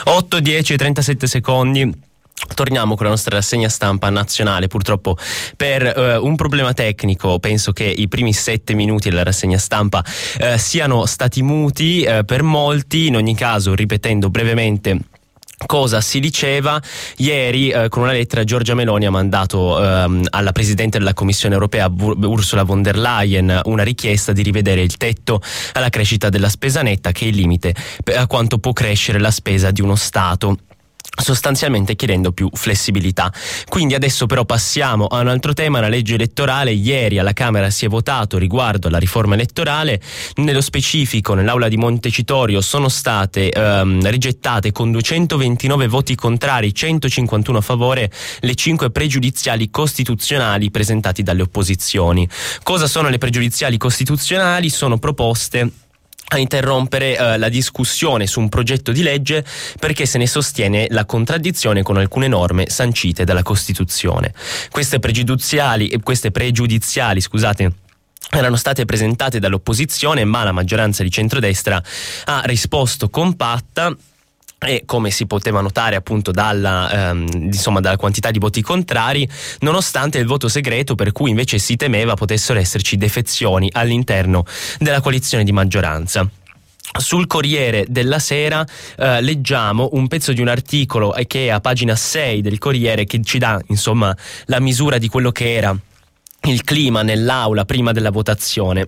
8, 10 e 37 secondi. Torniamo con la nostra rassegna stampa nazionale. Purtroppo per un problema tecnico penso che i primi 7 minuti della rassegna stampa siano stati muti per molti. In ogni caso, ripetendo brevemente cosa si diceva, ieri con una lettera Giorgia Meloni ha mandato alla Presidente della Commissione Europea Ursula von der Leyen una richiesta di rivedere il tetto alla crescita della spesa netta, che è il limite a quanto può crescere la spesa di uno Stato, sostanzialmente chiedendo più flessibilità. Quindi adesso però passiamo a un altro tema, la legge elettorale. Ieri alla Camera si è votato riguardo alla riforma elettorale. Nello specifico, nell'aula di Montecitorio sono state rigettate con 229 voti contrari, 151 a favore, le 5 pregiudiziali costituzionali presentate dalle opposizioni. Cosa sono le pregiudiziali costituzionali? Sono proposte a interrompere la discussione su un progetto di legge perché se ne sostiene la contraddizione con alcune norme sancite dalla Costituzione. Queste pregiudiziali, erano state presentate dall'opposizione, ma la maggioranza di centrodestra ha risposto compatta. E come si poteva notare appunto dalla quantità di voti contrari, nonostante il voto segreto per cui invece si temeva potessero esserci defezioni all'interno della coalizione di maggioranza. Sul Corriere della Sera leggiamo un pezzo di un articolo che è a pagina 6 del Corriere, che ci dà insomma la misura di quello che era il clima nell'aula prima della votazione.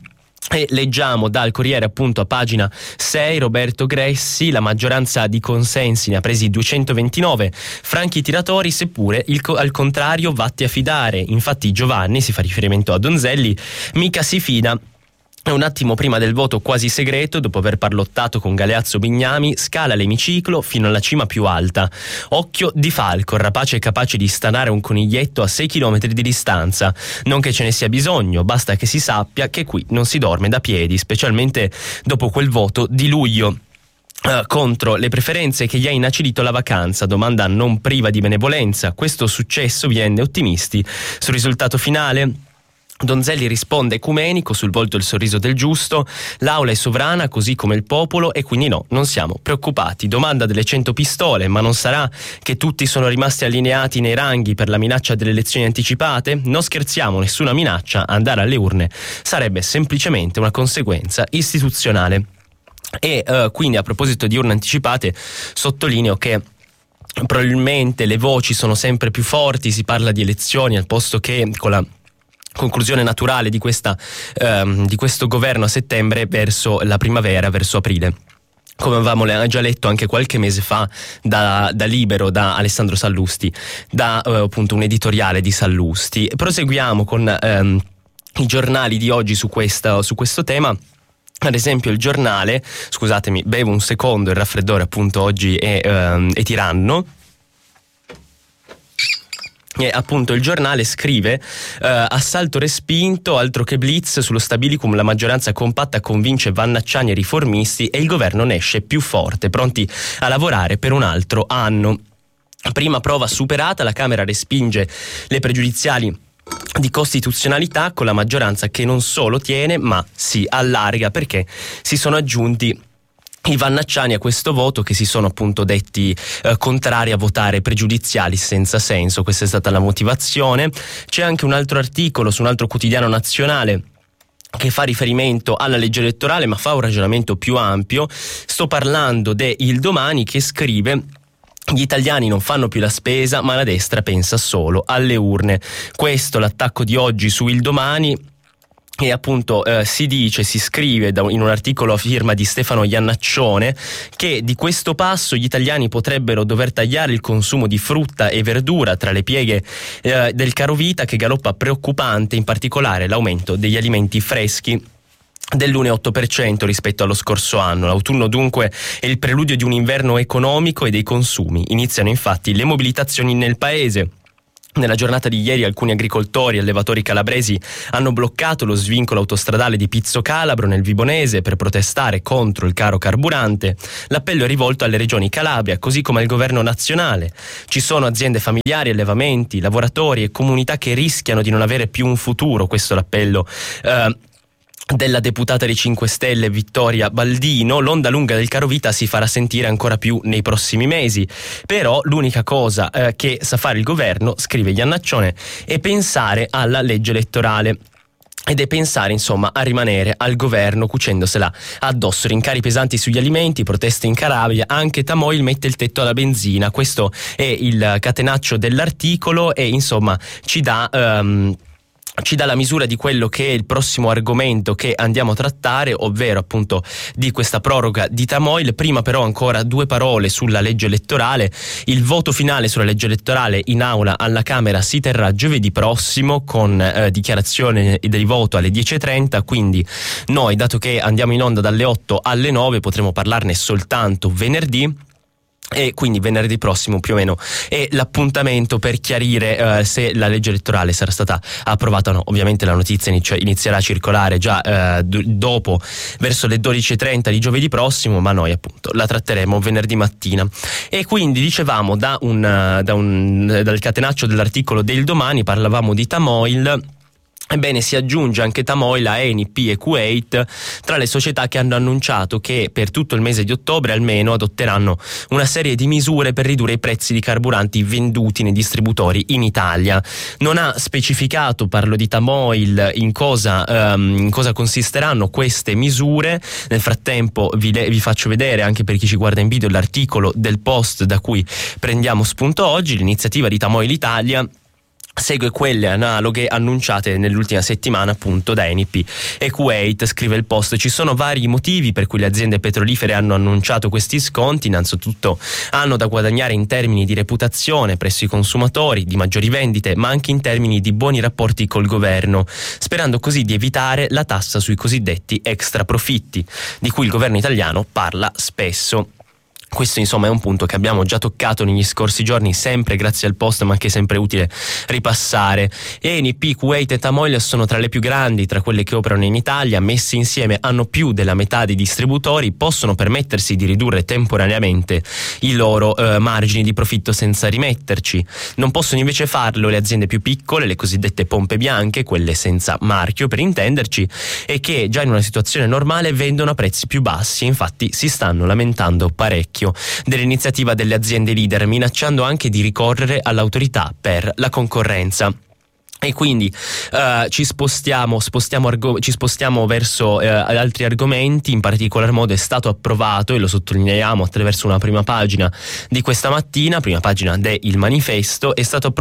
E leggiamo dal Corriere appunto a pagina 6: Roberto Gressi, la maggioranza di consensi ne ha presi 229, franchi tiratori, seppure al contrario vatti a fidare. Infatti Giovanni, si fa riferimento a Donzelli, mica si fida. Un attimo prima del voto quasi segreto, dopo aver parlottato con Galeazzo Bignami, scala l'emiciclo fino alla cima più alta. Occhio di falco, rapace capace di stanare un coniglietto a 6 chilometri di distanza. Non che ce ne sia bisogno, basta che si sappia che qui non si dorme da piedi, specialmente dopo quel voto di luglio contro le preferenze che gli ha inacidito la vacanza. Domanda non priva di benevolenza: questo successo vi rende ottimisti sul risultato finale? Donzelli risponde ecumenico, sul volto il sorriso del giusto: l'aula è sovrana così come il popolo e quindi no, non siamo preoccupati. Domanda delle 100 pistole: ma non sarà che tutti sono rimasti allineati nei ranghi per la minaccia delle elezioni anticipate? Non scherziamo, nessuna minaccia, andare alle urne sarebbe semplicemente una conseguenza istituzionale. E quindi a proposito di urne anticipate sottolineo che probabilmente le voci sono sempre più forti, si parla di elezioni al posto che con la conclusione naturale di questo governo a settembre, verso la primavera, verso aprile, come avevamo già letto anche qualche mese fa da Libero, da Alessandro Sallusti, da appunto un editoriale di Sallusti. Proseguiamo con i giornali di oggi su questo tema. Ad esempio il Giornale, scusatemi, bevo un secondo, il raffreddore appunto oggi è tiranno. E appunto il Giornale scrive: assalto respinto, altro che blitz sullo stabilicum, la maggioranza compatta convince Vannacciani e riformisti e il governo ne esce più forte, pronti a lavorare per un altro anno. Prima prova superata, la Camera respinge le pregiudiziali di costituzionalità con la maggioranza che non solo tiene ma si allarga, perché si sono aggiunti i Vannacciani a questo voto che si sono appunto detti contrari a votare pregiudiziali senza senso. Questa è stata la motivazione. C'è anche un altro articolo su un altro quotidiano nazionale che fa riferimento alla legge elettorale ma fa un ragionamento più ampio. Sto parlando de Il Domani, che scrive: gli italiani non fanno più la spesa ma la destra pensa solo alle urne. Questo l'attacco di oggi su Il Domani. E appunto si scrive in un articolo a firma di Stefano Iannaccione che di questo passo gli italiani potrebbero dover tagliare il consumo di frutta e verdura tra le pieghe del carovita che galoppa preoccupante, in particolare l'aumento degli alimenti freschi dell'1,8% rispetto allo scorso anno. L'autunno dunque è il preludio di un inverno economico e dei consumi. Iniziano infatti le mobilitazioni nel paese. Nella giornata di ieri alcuni agricoltori e allevatori calabresi hanno bloccato lo svincolo autostradale di Pizzo Calabro nel Vibonese per protestare contro il caro carburante. L'appello è rivolto alle regioni Calabria, così come al governo nazionale. Ci sono aziende familiari, allevamenti, lavoratori e comunità che rischiano di non avere più un futuro. Questo è l'appello della deputata dei 5 Stelle Vittoria Baldino, l'onda lunga del carovita si farà sentire ancora più nei prossimi mesi. Però l'unica cosa che sa fare il governo, scrive Iannaccione, è pensare alla legge elettorale. Ed è pensare insomma a rimanere al governo cucendosela addosso. Rincari pesanti sugli alimenti, proteste in Calabria, anche Tamoil mette il tetto alla benzina. Questo è il catenaccio dell'articolo e insomma ci dà la misura di quello che è il prossimo argomento che andiamo a trattare, ovvero appunto di questa proroga di Tamoil. Prima però ancora 2 parole sulla legge elettorale. Il voto finale sulla legge elettorale in aula alla Camera si terrà giovedì prossimo con dichiarazione del voto alle 10:30, quindi noi, dato che andiamo in onda dalle 8 alle 9, potremo parlarne soltanto venerdì. E quindi venerdì prossimo più o meno è l'appuntamento per chiarire se la legge elettorale sarà stata approvata o no. Ovviamente la notizia inizierà a circolare già dopo, verso le 12:30 di giovedì prossimo, ma noi appunto la tratteremo venerdì mattina. E quindi dicevamo dal catenaccio dell'articolo del Domani parlavamo di Tamoil. Ebbene, si aggiunge anche Tamoil a Eni, e Kuwait tra le società che hanno annunciato che per tutto il mese di ottobre almeno adotteranno una serie di misure per ridurre i prezzi di carburanti venduti nei distributori in Italia. Non ha specificato, parlo di Tamoil, in cosa consisteranno queste misure. Nel frattempo vi faccio vedere, anche per chi ci guarda in video, l'articolo del Post da cui prendiamo spunto oggi. L'iniziativa di Tamoil Italia segue quelle analoghe annunciate nell'ultima settimana appunto da Eni e Kuwait, scrive il Post. Ci sono vari motivi per cui le aziende petrolifere hanno annunciato questi sconti. Innanzitutto hanno da guadagnare in termini di reputazione presso i consumatori, di maggiori vendite, ma anche in termini di buoni rapporti col governo, sperando così di evitare la tassa sui cosiddetti extra profitti, di cui il governo italiano parla spesso. Questo insomma è un punto che abbiamo già toccato negli scorsi giorni, sempre grazie al Post, ma che è sempre utile ripassare. Eni, Kuwait e Tamoil sono tra le più grandi, tra quelle che operano in Italia. Messi insieme hanno più della metà dei distributori, possono permettersi di ridurre temporaneamente i loro margini di profitto senza rimetterci. Non possono invece farlo le aziende più piccole, le cosiddette pompe bianche, quelle senza marchio per intenderci, e che già in una situazione normale vendono a prezzi più bassi. Infatti si stanno lamentando parecchio dell'iniziativa delle aziende leader, minacciando anche di ricorrere all'autorità per la concorrenza. E quindi ci spostiamo verso altri argomenti. In particolar modo è stato approvato, e lo sottolineiamo attraverso una prima pagina di questa mattina, prima pagina del Manifesto,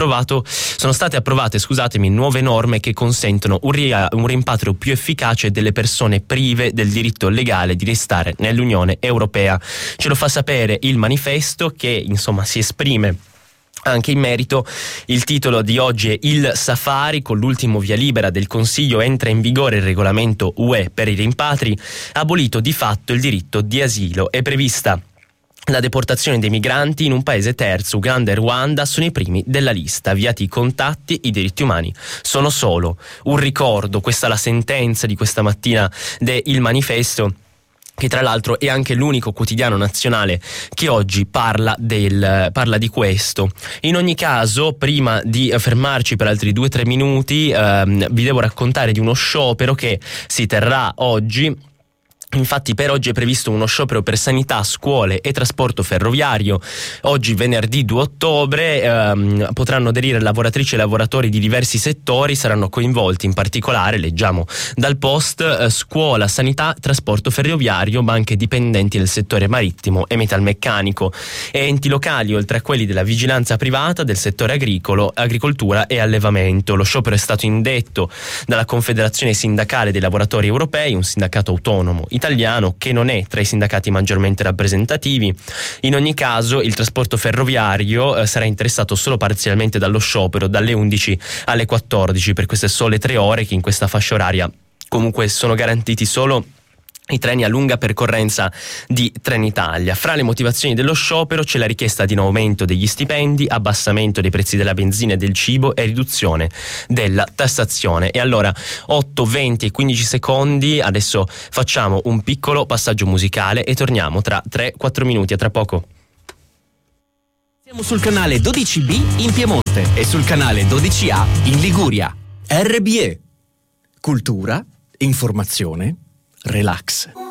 sono state approvate nuove norme che consentono un rimpatrio più efficace delle persone prive del diritto legale di restare nell'Unione Europea. Ce lo fa sapere il Manifesto, che insomma si esprime anche in merito. Il titolo di oggi è Il Safari, con l'ultimo via libera del Consiglio entra in vigore il regolamento UE per i rimpatri, abolito di fatto il diritto di asilo. È prevista la deportazione dei migranti in un paese terzo. Uganda e Ruanda sono i primi della lista. Avviati i contatti, i diritti umani sono solo un ricordo. Questa è la sentenza di questa mattina del Manifesto, che tra l'altro è anche l'unico quotidiano nazionale che oggi parla di questo. In ogni caso, prima di fermarci per altri 2-3 minuti, vi devo raccontare di uno sciopero che si terrà oggi. Infatti per oggi è previsto uno sciopero per sanità, scuole e trasporto ferroviario. Oggi venerdì 2 ottobre potranno aderire lavoratrici e lavoratori di diversi settori, saranno coinvolti in particolare, leggiamo dal Post, scuola, sanità, trasporto ferroviario, ma anche dipendenti del settore marittimo e metalmeccanico e enti locali, oltre a quelli della vigilanza privata, del settore agricolo, agricoltura e allevamento. Lo sciopero è stato indetto dalla Confederazione Sindacale dei Lavoratori Europei, un sindacato autonomo italiano che non è tra i sindacati maggiormente rappresentativi. In ogni caso il trasporto ferroviario sarà interessato solo parzialmente dallo sciopero, dalle 11 alle 14, per queste sole 3 ore, che in questa fascia oraria comunque sono garantiti solo i treni a lunga percorrenza di Trenitalia. Fra le motivazioni dello sciopero c'è la richiesta di un aumento degli stipendi, abbassamento dei prezzi della benzina e del cibo e riduzione della tassazione. E allora 8, 20 e 15 secondi, adesso facciamo un piccolo passaggio musicale e torniamo tra 3-4 minuti. A tra poco. Siamo sul canale 12B in Piemonte e sul canale 12A in Liguria. RBE, cultura Informazione, relax.